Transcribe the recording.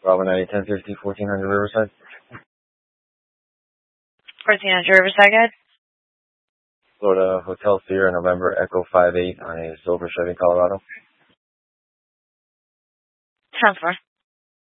Bravo 90, 1050, 1400 Riverside. 1400 Riverside, good. Florida Hotel Sierra, November Echo 58 on a silver Chevy Colorado. 10-4.